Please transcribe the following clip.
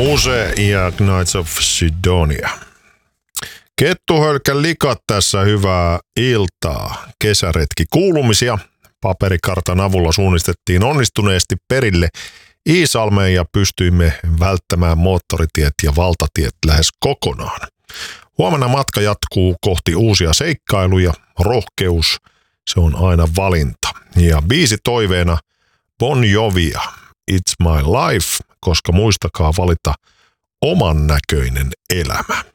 Muse ja Knights of Sidonia. Kettuhölkän likat tässä, hyvää iltaa. Kesäretki kuulumisia. Paperikartan avulla suunnistettiin onnistuneesti perille Iisalmeen ja pystyimme välttämään moottoritiet ja valtatiet lähes kokonaan. Huomenna matka jatkuu kohti uusia seikkailuja. Rohkeus, se on aina valinta. Ja biisi toiveena Bon Jovia, It's My Life, koska muistakaa valita oman näköinen elämä.